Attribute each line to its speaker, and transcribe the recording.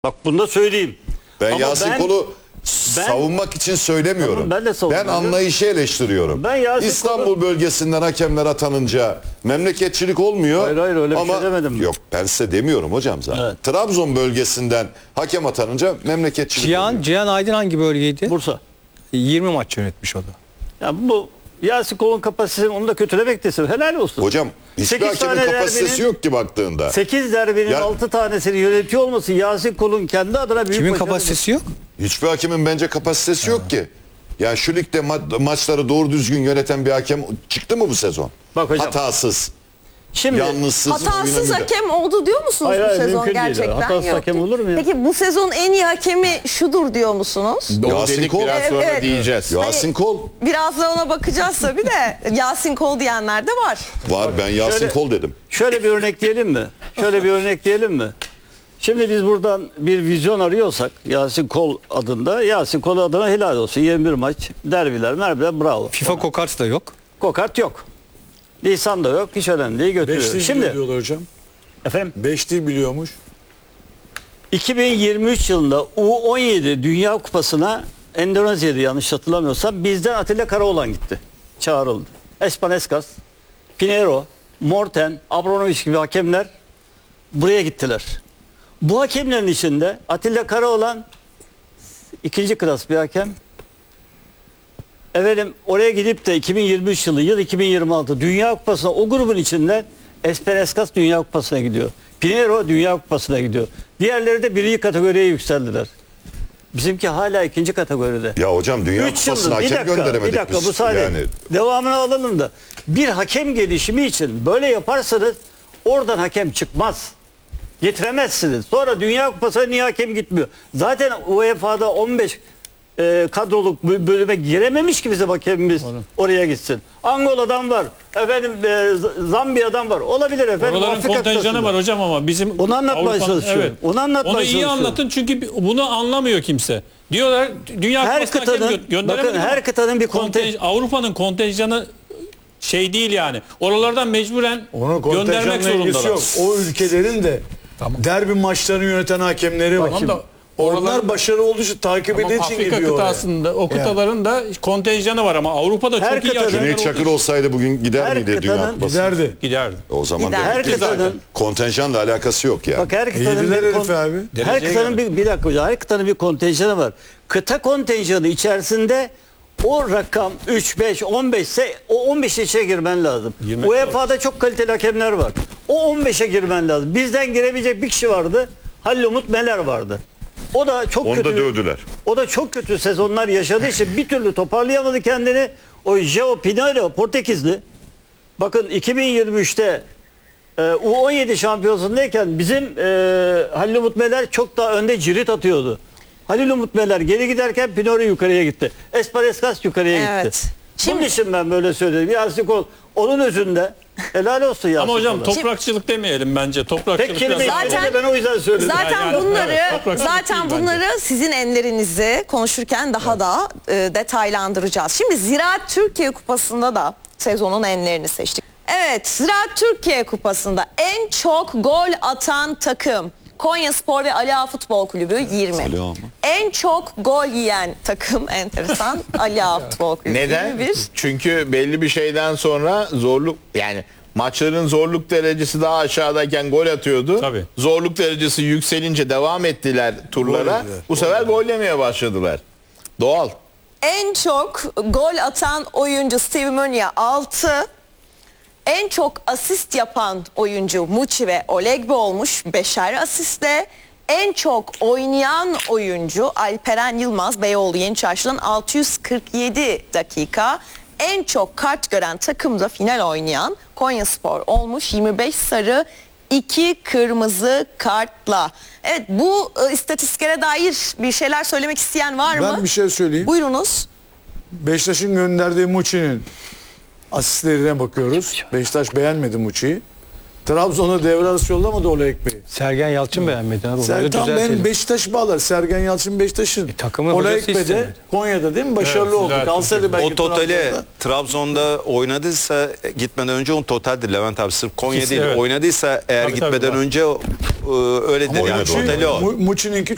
Speaker 1: Bak bunu da söyleyeyim.
Speaker 2: Ben
Speaker 1: Ama
Speaker 2: Yasin Kol'u savunmak için söylemiyorum.
Speaker 1: Tamam, ben de
Speaker 2: ben anlayışı eleştiriyorum.
Speaker 1: Ben Yasin
Speaker 2: İstanbul bölgesinden hakemler atanınca memleketçilik olmuyor.
Speaker 1: Hayır, öyle bir
Speaker 2: ama,
Speaker 1: şey demedim.
Speaker 2: Yok ben size demiyorum hocam zaten.
Speaker 1: Evet.
Speaker 2: Trabzon bölgesinden hakem atanınca memleketçilik oluyor.
Speaker 3: Cihan Aydın hangi bölgeydi?
Speaker 1: Bursa.
Speaker 3: 20 maç yönetmiş o da.
Speaker 1: Ya bu Yasin Kol'un kapasitesi, onu da kötülemek desin. Helal olsun.
Speaker 2: Hocam hiçbir
Speaker 1: 8
Speaker 2: hakemin
Speaker 1: tane
Speaker 2: kapasitesi
Speaker 1: derbinin-
Speaker 2: yok ki baktığında.
Speaker 1: 8 derbinin
Speaker 2: Ya-
Speaker 1: 6 tanesini yönetiyor olması Yasin Kol'un kendi adına büyük
Speaker 3: Kimin
Speaker 1: başarı.
Speaker 3: kapasitesi yok?
Speaker 2: Hiçbir hakemin bence kapasitesi yok ki. Yani şu ligde maçları doğru düzgün yöneten bir hakem çıktı mı bu sezon?
Speaker 1: Bak hocam.
Speaker 2: Hatasız,
Speaker 1: Şimdi
Speaker 2: yanlışsız.
Speaker 4: Hatasız
Speaker 2: oyuna
Speaker 4: hakem oldu diyor musunuz
Speaker 1: Hayır,
Speaker 4: bu
Speaker 1: hayır,
Speaker 4: sezon
Speaker 1: mümkün değil.
Speaker 4: gerçekten?
Speaker 1: Hatasız
Speaker 4: Yok.
Speaker 1: hakem olur mu ya?
Speaker 4: Peki bu sezon en iyi hakemi şudur diyor musunuz?
Speaker 2: Yasin
Speaker 5: Dedik
Speaker 2: Kol.
Speaker 5: biraz sonra
Speaker 4: Evet.
Speaker 5: diyeceğiz.
Speaker 2: Yasin Kol
Speaker 4: Biraz da ona bakacağız tabii de. Yasin Kol diyenler de var.
Speaker 2: var. Ben Yasin
Speaker 1: şöyle-
Speaker 2: Kol dedim.
Speaker 1: şöyle bir örnek diyelim mi? Şöyle bir örnek diyelim mi? Şimdi biz buradan bir vizyon arıyorsak Yasin Kol adında, Yasin Kol adına helal olsun. 21 maç, derbiler, merbiler, bravo.
Speaker 3: FIFA kokart da yok.
Speaker 1: Kokart yok. Lisan da yok. Hiç önemli değil,
Speaker 6: 5
Speaker 1: götürüyor.
Speaker 6: dil
Speaker 1: Şimdi
Speaker 6: biliyor diyorlar hocam.
Speaker 1: efendim
Speaker 6: 5 dil biliyormuş.
Speaker 1: 2023 yılında U17 Dünya Kupası'na Endonezya'da yanlış hatırlamıyorsam bizden Atilla Karaoğlan gitti. Çağrıldı. Espaneskas, Pinheiro, Morten, Abramovich gibi hakemler buraya gittiler. Bu hakemlerin içinde Atilla Karaoğlan ikinci klas bir hakem. Efendim oraya gidip de 2023 yıl 2026 Dünya Kupası'na o grubun içinden Espaneskas Dünya Kupası'na gidiyor. Pinheiro Dünya Kupası'na gidiyor. Diğerleri de birinci kategoriye yükseldiler. Bizimki hala ikinci kategoride.
Speaker 2: Ya hocam Dünya
Speaker 1: 3
Speaker 2: Kupası'na
Speaker 1: yıldır,
Speaker 2: hakem gönderemedik
Speaker 1: bir dakika
Speaker 2: biz.
Speaker 1: bu saniye.
Speaker 2: Yani
Speaker 1: Devamını alalım da. Bir hakem gelişimi için böyle yaparsanız oradan hakem çıkmaz. Getiremezsiniz. Sonra Dünya Kupası'na niye hakem gitmiyor? Zaten UEFA'da 15 kadroluk bölüme girememiş ki bizim hakemimiz oraya gitsin. Angola'dan var. Efendim Zambiya'dan var. Olabilir efendim.
Speaker 7: Oraların
Speaker 1: Afrika
Speaker 7: kontenjanı
Speaker 1: kıtasında.
Speaker 7: var hocam ama bizim
Speaker 1: Onu anlatmaya
Speaker 7: Avrupa'nın-
Speaker 1: çalışıyorum. Onu anlatmaya
Speaker 7: Onu iyi
Speaker 1: çalışıyorum.
Speaker 7: anlatın çünkü bunu anlamıyor kimse. Diyorlar Dünya
Speaker 1: Her
Speaker 7: Kupası'na hakem
Speaker 1: kıtanın,
Speaker 7: gönderemedik
Speaker 1: bakın
Speaker 7: ama
Speaker 1: her kıtanın bir
Speaker 7: Avrupa'nın kontenjanı şey değil yani. Oralardan mecburen
Speaker 6: Onun
Speaker 7: göndermek
Speaker 6: kontenjanla ilgisi
Speaker 7: zorundalar.
Speaker 6: yok. O ülkelerin de derbi maçlarını yöneten hakemleri var.
Speaker 7: Tamam da
Speaker 6: Onlar
Speaker 7: oraların-
Speaker 6: başarılı olduğu için takip
Speaker 7: Ama
Speaker 6: edildiği için
Speaker 7: Afrika
Speaker 6: gidiyor oraya.
Speaker 7: kıtasında o kıtaların da kontenjanı var ama Avrupa'da
Speaker 1: Her
Speaker 7: çok iyi
Speaker 1: kıtanın-
Speaker 7: hakemler
Speaker 2: Cüneyt
Speaker 7: olduğu
Speaker 2: Çakır
Speaker 7: için
Speaker 2: olsaydı bugün gider
Speaker 1: Her
Speaker 2: miydi Dünya
Speaker 1: kıtanın-
Speaker 2: Kupası'na?
Speaker 6: Giderdi.
Speaker 7: giderdi.
Speaker 2: O zaman
Speaker 4: Gider.
Speaker 2: demek
Speaker 1: Her
Speaker 2: ki
Speaker 1: kıtanın
Speaker 2: kontenjanla alakası yok yani.
Speaker 1: bak her kıtanın
Speaker 6: Yediler
Speaker 1: bir
Speaker 6: herif abi.
Speaker 1: her
Speaker 7: Dereceye
Speaker 1: kıtanın bir dakika hocam, her kıtanın bir kontenjanı var. Kıta kontenjanı içerisinde o rakam 3 5 15 ise o 15'e içine girmen lazım.
Speaker 7: Girmek
Speaker 1: UEFA'da çok kaliteli hakemler var. O 15'e girmen lazım. Bizden girebilecek bir kişi vardı. Halil Umut Meler vardı. O da çok
Speaker 2: Onu
Speaker 1: kötü.
Speaker 2: da dövdüler.
Speaker 1: O da çok kötü sezonlar yaşadığı için bir türlü toparlayamadı kendini. O João Pinheiro Portekizli. Bakın 2023'te U17 şampiyonasındayken bizim Halil Umut Meler çok daha önde cirit atıyordu. Halil Umut Meler geri giderken Pinheiro yukarıya gitti. Espaneskas yukarıya
Speaker 4: Evet.
Speaker 1: gitti.
Speaker 4: Şimdi-
Speaker 1: Bunun için ben böyle söyledim. Yasin Kol onun özünde helal olsun Yasin
Speaker 7: Ama hocam
Speaker 1: Kol'a.
Speaker 7: toprakçılık demeyelim bence. Toprakçılık
Speaker 1: Tek kelime
Speaker 7: biraz-
Speaker 4: Zaten-
Speaker 1: ben o yüzden söyledim.
Speaker 4: Zaten
Speaker 7: Yani,
Speaker 4: bunları
Speaker 7: evet, toprak
Speaker 4: zaten
Speaker 7: değil
Speaker 4: bunları sizin enlerinizi konuşurken daha da detaylandıracağız. Şimdi Ziraat Türkiye Kupası'nda da sezonun enlerini seçtik. Evet, Ziraat Türkiye Kupası'nda en çok gol atan takım Konyaspor ve Ali Ağa Futbol Kulübü 20.
Speaker 2: Ali Ağa mı?
Speaker 4: En çok gol yiyen takım enteresan Ali Ağa Futbol Kulübü
Speaker 5: Neden?
Speaker 4: 21.
Speaker 5: Çünkü belli bir şeyden sonra zorluk, yani maçların zorluk derecesi daha aşağıdayken gol atıyordu.
Speaker 7: Tabii.
Speaker 5: Zorluk derecesi yükselince devam ettiler turlara.
Speaker 6: Gol yediler.
Speaker 5: Bu sefer gol yemeye başladılar. Doğal.
Speaker 4: En çok gol atan oyuncu Steve Munya 6. En çok asist yapan oyuncu Muçi ve Olegbe olmuş 5'er asistle. En çok oynayan oyuncu Alperen Yılmaz Beyoğlu Yeni Çarşı'dan 647 dakika. En çok kart gören takımda final oynayan Konyaspor olmuş 25 sarı 2 kırmızı kartla. Evet, bu istatistiklere dair bir şeyler söylemek isteyen var mı?
Speaker 6: Ben bir şey söyleyeyim.
Speaker 4: Buyurunuz.
Speaker 6: Beşiktaş'ın gönderdiği Muçi'nin asistlerine bakıyoruz. Beşiktaş beğenmedi Muçi'yi. Trabzon'a devre arası yollamadı Oleg Bey.
Speaker 3: Sergen Yalçın beğenmedi abi. Onları
Speaker 6: Tam
Speaker 3: düzeltelim.
Speaker 6: ben Beşiktaş bağlar. Sergen Yalçın Beşiktaş'ın.
Speaker 3: takımın
Speaker 6: Oleg
Speaker 3: hocası
Speaker 6: Bey de
Speaker 3: istemedi.
Speaker 6: Konya'da değil mi? Başarılı
Speaker 7: Evet,
Speaker 6: oldu.
Speaker 7: Ziraat
Speaker 6: Kalsaydı belki
Speaker 8: O totali
Speaker 6: Trabzon'da.
Speaker 8: Trabzon'da oynadıysa gitmeden önce onun totaldir Levent abi, sırf Konya
Speaker 7: İkisi,
Speaker 8: değil.
Speaker 7: evet.
Speaker 8: Oynadıysa eğer
Speaker 7: Tabii,
Speaker 8: gitmeden
Speaker 7: tabii.
Speaker 8: önce öyle dedi yani
Speaker 2: oynadı,
Speaker 8: totali o.
Speaker 6: Muçi'ninki